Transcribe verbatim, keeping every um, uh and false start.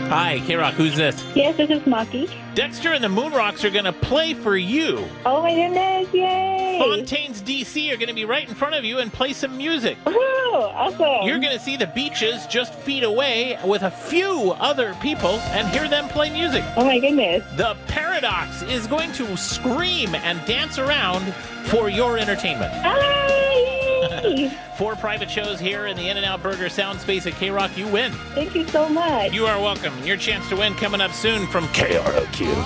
Hi, K-Rock, who's this? Yes, this is Maki. Dexter and the Moonrocks are going to play for you. Oh my goodness, yay! Fontaines, D C are going to be right in front of you and play some music. Woo, awesome! You're going to see the Beaches just feet away with a few other people and hear them play music. Oh my goodness. The Paradox is going to scream and dance around for your entertainment. Ah, yay! Four private shows here in the In-N-Out Burger sound space at K-Rock. You win. Thank you so much. You are welcome. Your chance to win coming up soon from K R O Q.